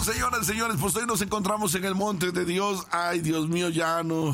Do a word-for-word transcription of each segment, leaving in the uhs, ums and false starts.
Señoras, señores, pues hoy nos encontramos en el monte de Dios. Ay, Dios mío, ya no,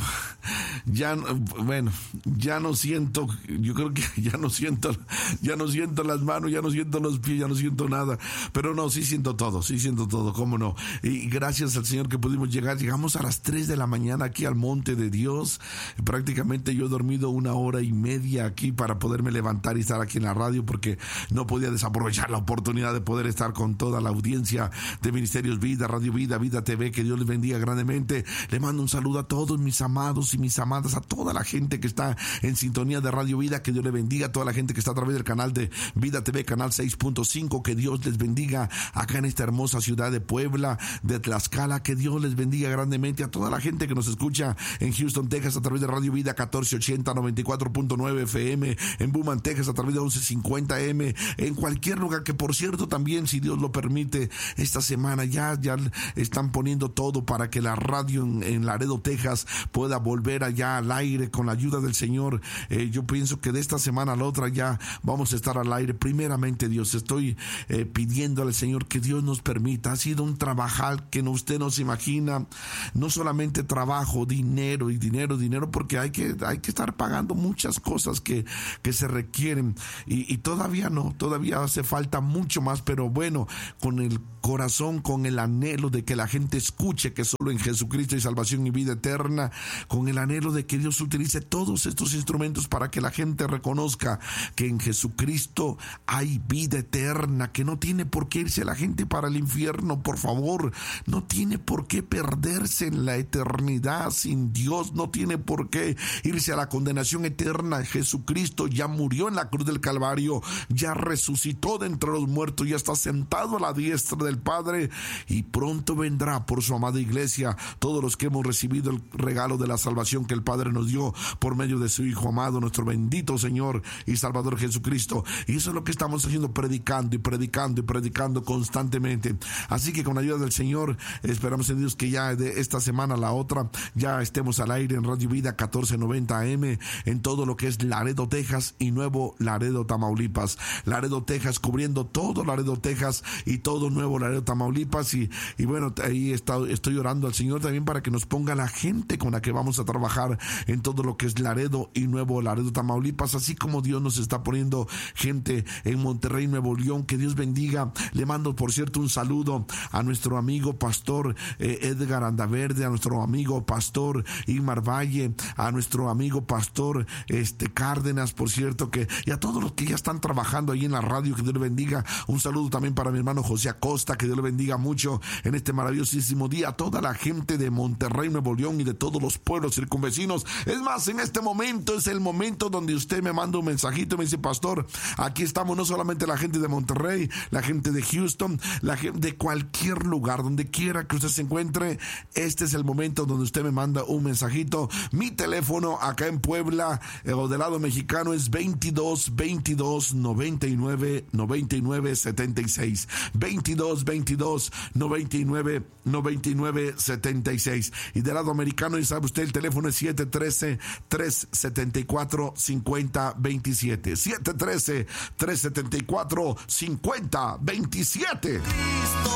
ya no, bueno, ya no siento, yo creo que ya no siento, ya no siento las manos, ya no siento los pies, ya no siento nada, pero no, sí siento todo, sí siento todo, cómo no. Y gracias al Señor que pudimos llegar, llegamos a las tres de la mañana aquí al monte de Dios. Prácticamente yo he dormido una hora y media aquí para poderme levantar y estar aquí en la radio, porque no podía desaprovechar la oportunidad de poder estar con toda la audiencia de Ministerios Vida, Radio Vida, Vida T V. Que Dios les bendiga grandemente. Le mando un saludo a todos mis amados y mis amadas, a toda la gente que está en sintonía de Radio Vida. Que Dios les bendiga, a toda la gente que está a través del canal de Vida T V, canal seis punto cinco. Que Dios les bendiga acá en esta hermosa ciudad de Puebla, de Tlaxcala. Que Dios les bendiga grandemente a toda la gente que nos escucha en Houston, Texas, a través de Radio Vida catorce ochenta, noventa y cuatro punto nueve F M, en Beaumont, Texas, a través de once cincuenta M, en cualquier lugar. Que por cierto también, si Dios lo permite, esta semana ya, ya están poniendo todo para que la radio en, en Laredo, Texas, pueda volver allá al aire con la ayuda del Señor. Eh, yo pienso que de esta semana a la otra ya vamos a estar al aire. Primeramente, Dios, estoy eh, pidiendo al Señor que Dios nos permita. Ha sido un trabajar que no, usted no se imagina. No solamente trabajo, dinero y dinero, dinero, porque hay que, hay que estar pagando muchas cosas que, que se requieren. Y, y todavía no, todavía hace falta mucho más, pero bueno, con el corazón, con el anhelo de que la gente escuche que solo en Jesucristo hay salvación y vida eterna, con el anhelo de que Dios utilice todos estos instrumentos para que la gente reconozca que en Jesucristo hay vida eterna, que no tiene por qué irse la gente para el infierno, por favor, no tiene por qué perderse en la eternidad sin Dios, no tiene por qué irse a la condenación eterna. Jesucristo ya murió en la cruz del Calvario, ya resucitó de entre los muertos, ya está sentado a la diestra del Padre, y pronto vendrá por su amada iglesia, todos los que hemos recibido el regalo de la salvación que el Padre nos dio por medio de su Hijo amado, nuestro bendito Señor y Salvador Jesucristo. Y eso es lo que estamos haciendo, predicando y predicando y predicando constantemente. Así que con la ayuda del Señor esperamos en Dios que ya de esta semana a la otra ya estemos al aire en Radio Vida catorce noventa A M en todo lo que es Laredo, Texas, y Nuevo Laredo, Tamaulipas. Laredo, Texas, cubriendo todo Laredo, Texas, y todo Nuevo Laredo, Tamaulipas. Y, y bueno, ahí está, estoy orando al Señor también para que nos ponga la gente con la que vamos a trabajar en todo lo que es Laredo y Nuevo Laredo, Tamaulipas, así como Dios nos está poniendo gente en Monterrey, Nuevo León. Que Dios bendiga. Le mando, por cierto, un saludo a nuestro amigo pastor eh, Edgar Andaverde, a nuestro amigo pastor Igmar Valle, a nuestro amigo pastor este Cárdenas, por cierto, que y a todos los que ya están trabajando ahí en la radio. Que Dios le bendiga. Un saludo también para mi hermano José Acosta, que Dios le bendiga mucho en este maravillosísimo día. A toda la gente de Monterrey, Nuevo León, y de todos los pueblos circunvecinos. Es más, en este momento es el momento donde usted me manda un mensajito y me dice: pastor, aquí estamos, no solamente la gente de Monterrey, la gente de Houston, la gente de cualquier lugar, donde quiera que usted se encuentre. Este es el momento donde usted me manda un mensajito. Mi teléfono acá en Puebla, eh, o del lado mexicano, es veintidós veintidós noventa y nueve noventa y nueve setenta y seis. veintidós veintidós noventa y nueve noventa y nueve setenta y seis. Y del lado americano, y sabe usted, el teléfono es siete uno tres, tres siete cuatro, cinco cero dos siete. siete uno tres, tres siete cuatro, cinco cero dos siete.